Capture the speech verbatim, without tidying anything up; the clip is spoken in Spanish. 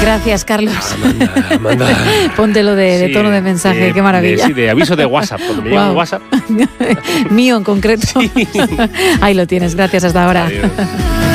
Gracias, Carlos. Amanda, Amanda. Póntelo de, de Sí, tono de mensaje, de, qué maravilla. De, sí, de aviso de WhatsApp, cuando me Wow. llaman WhatsApp. Mío en concreto. Sí. Ahí lo tienes, gracias, hasta ahora. Adiós.